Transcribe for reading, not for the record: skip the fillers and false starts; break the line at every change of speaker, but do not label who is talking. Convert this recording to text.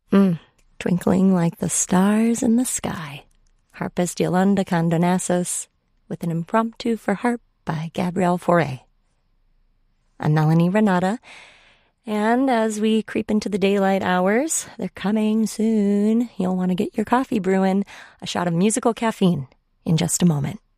Twinkling like the stars in the sky. Harpist Yolanda Condonazos with an impromptu for harp by Gabrielle Fauré. I'm Melanie Renata, and as we creep into the daylight hours, they're coming soon. You'll want to get your coffee brewing. A shot of musical caffeine in just a moment.